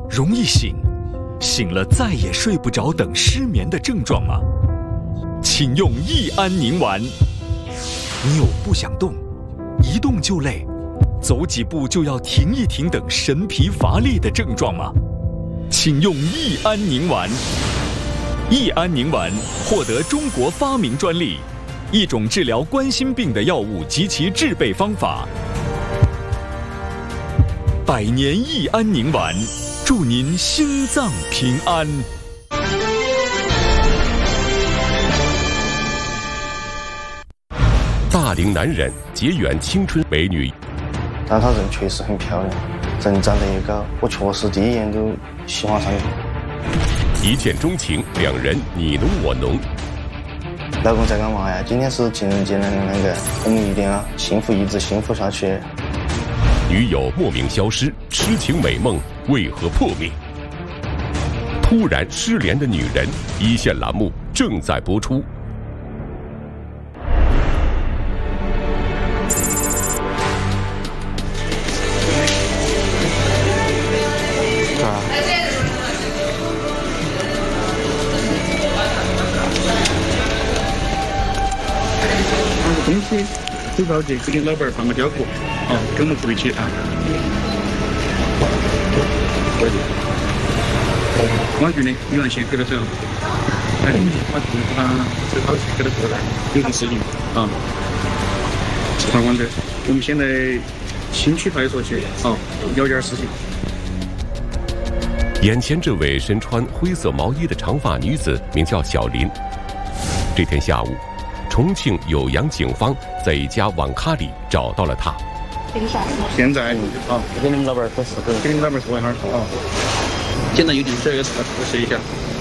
容易醒，醒了再也睡不着等失眠的症状吗？请用益安宁丸。你有不想动，一动就累，走几步就要停一停等神疲乏力的症状吗？请用益安宁丸。益安宁丸获得中国发明专利，一种治疗冠心病的药物及其制备方法。100年益安宁丸，祝您心脏平安。 大龄男人结缘青春美女， 但她人确实很漂亮，人长得也高，我确实第一眼都喜欢上她。 一见钟情，两人你侬我侬。 老公在干嘛呀？今天是情人节那个，我们一定要幸福一直幸福下去。 女友莫名消失，痴情美梦为何破灭？突然失联的女人，一线栏目正在播出。 东西走到这，给你老板放个胶布，跟我们回去啊。网剧呢，有人先给他走，把这套钱给他过来，有什事情啊？旁观者，我们现在新区派出所去了解事情。 眼前这位身穿灰色毛衣的长发女子名叫小林。这天下午，重庆酉阳警方在一家网咖里找到了她。 现在我跟你们老板说事，跟你们老板说一下现在有点事要核实一下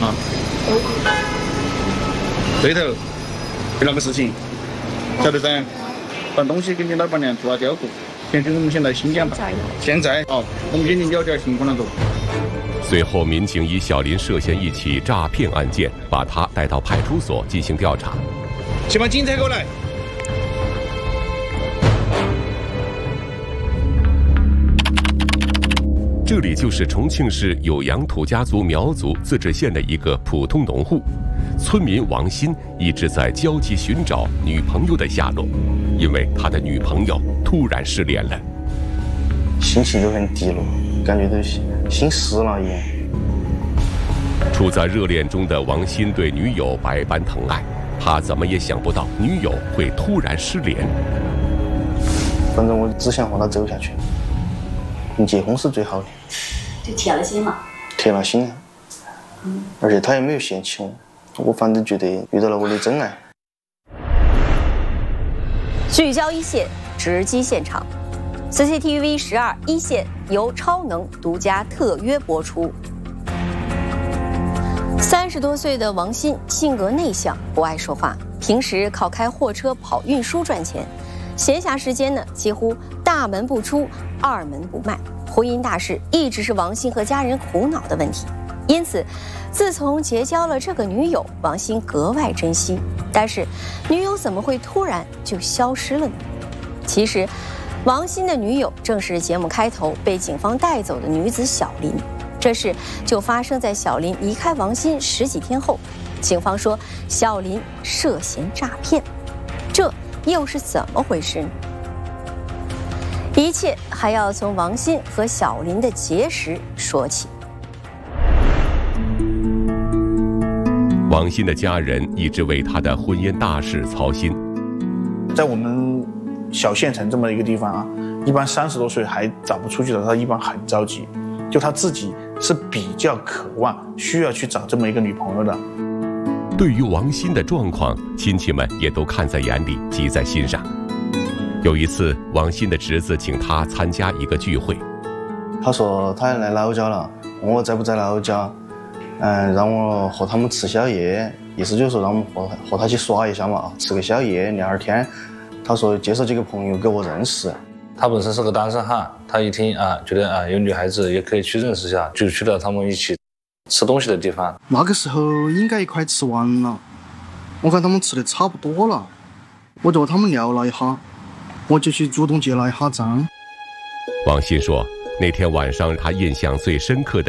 对头，有那个事情，晓得噻？把东西给你老板娘做下交付。现在我们现在新疆吧，现在我们给你了解情况了都。 随后，民警以小林涉嫌一起诈骗案件，把她带到派出所进行调查。 请把警察过来。 这里就是重庆市酉阳土家族苗族自治县的一个普通农户，村民王鑫一直在焦急寻找女朋友的下落，因为他的女朋友突然失联了， 心情就很低落，感觉都心死了一样。 处在热恋中的王鑫对女友百般疼爱，他怎么也想不到女友会突然失联。 反正我只想和她走下去，结婚是最好的。 就铁了心了。 铁了心了，而且她也没有嫌弃我，我反正觉得遇到了我的真爱。 聚焦一线，直击现场。CCTV 12一线由超能独家特约播出。30多岁的王鑫性格内向，不爱说话，平时靠开货车跑运输赚钱，闲暇时间呢几乎大门不出，二门不迈。婚姻大事一直是王鑫和家人苦恼的问题，因此自从结交了这个女友，王鑫格外珍惜。但是女友怎么会突然就消失了呢？其实王鑫的女友正是节目开头被警方带走的女子小林。这事就发生在小林离开王鑫10几天后，警方说小林涉嫌诈骗，这又是怎么回事呢？一切还要从王鑫和小林的结识说起。 王鑫的家人一直为他的婚姻大事操心。 在我们小县城这么一个地方一般30多岁还找不出去的，他一般很着急。就他自己是比较渴望需要去找这么一个女朋友的。 对于王鑫的状况，亲戚们也都看在眼里，记在心上。有一次，王鑫的侄子请他参加一个聚会， 他说他要来老家了，问我在不在老家，让我和他们吃宵夜，意思就是说让我们和他去耍一下嘛，吃个宵夜聊天天。他说介绍几个朋友给我认识。 他本身是个单身汉，他一听觉得有女孩子也可以去认识一下，就去了他们一起吃东西的地方。 那个时候应该快吃完了，我看他们吃的差不多了，我就和他们聊了一下，我就去主动结了一下账。 王鑫说，那天晚上他印象最深刻的